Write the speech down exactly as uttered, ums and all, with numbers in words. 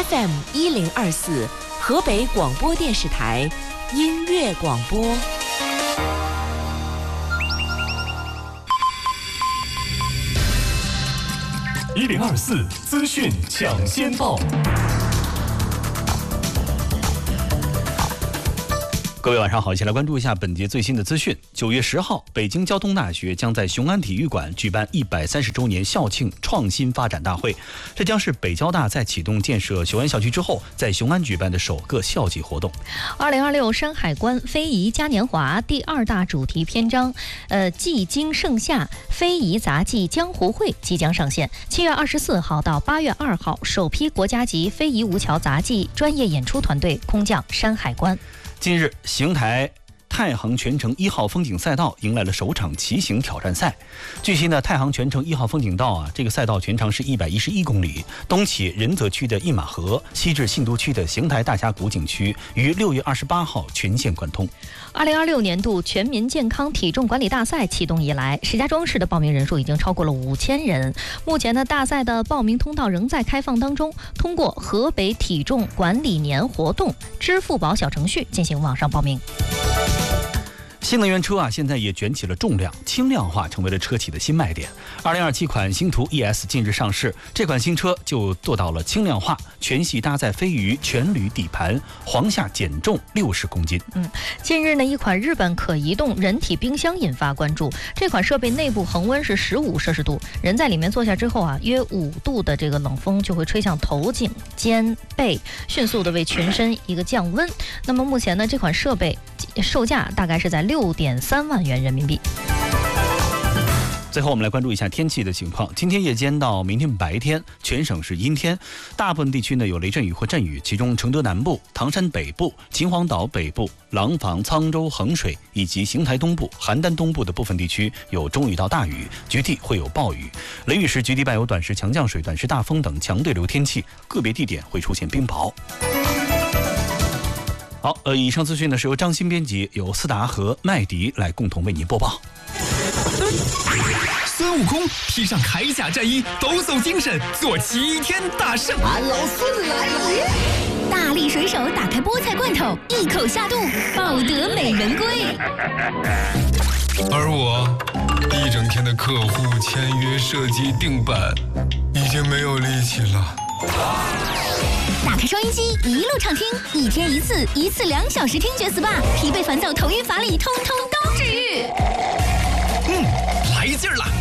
F M 一零二四，河北广播电视台音乐广播。 一零二四资讯抢先报。各位晚上好，一起来关注一下本节最新的资讯。九月十号，北京交通大学将在雄安体育馆举办一百三十周年校庆创新发展大会，这将是北交大在启动建设雄安校区之后，在雄安举办的首个校际活动。 二零二六山海关非遗嘉年华第二大主题篇章，呃，技惊盛夏非遗杂技江湖会即将上线。七月二十四号到八月二号，首批国家级非遗吴桥杂技专业演出团队空降山海关。 近日，邢台太行全程一号风景赛道迎来了首场骑行挑战赛。据悉呢，太行全程一号风景道啊，这个赛道全长是一百一十一公里，东起仁泽区的一马河，西至信都区的邢台大峡谷景区，于六月二十八号全线贯通。 二零二六年度全民健康体重管理大赛启动以来，石家庄市的报名人数已经超过了五千人。目前呢，大赛的报名通道仍在开放当中，通过河北体重管理年活动支付宝小程序进行网上报名。 新能源车啊，现在也卷起了重量，轻量化成为了车企的新卖点。二零二七款星途 E S 近日上市，这款新车就做到了轻量化，全系搭载飞鱼全铝底盘，簧下减重六十公斤。 嗯，近日呢，一款日本可移动人体冰箱引发关注。这款设备内部恒温是十五摄氏度，人在里面坐下之后啊，约五度的这个冷风就会吹向头颈、肩、背，迅速的为全身一个降温。那么目前呢，这款设备售价大概是在六点三万元人民币。 最后我们来关注一下天气的情况。今天夜间到明天白天，全省是阴天，大部分地区呢有雷阵雨或阵雨，其中承德南部、唐山北部、秦皇岛北部、廊坊、沧州、衡水以及邢台东部、邯郸东部的部分地区有中雨到大雨，局地会有暴雨。雷雨时局地伴有短时强降水、短时大风等强对流天气，个别地点会出现冰雹。好，呃，以上资讯呢是由张鑫编辑，由思达和麦迪来共同为您播报。 孙悟空披上铠甲战衣，抖擞精神，做齐天大圣。 俺老孙来了！ 大力水手打开菠菜罐头，一口下肚，抱得美人归。 而我一整天的客户签约、设计、定版，已经没有力气了。 打开收音机，一路畅听，一天一次，一次两小时听觉 S P A， 疲惫烦躁、头晕乏力，通通都治愈。 嗯，来劲儿了！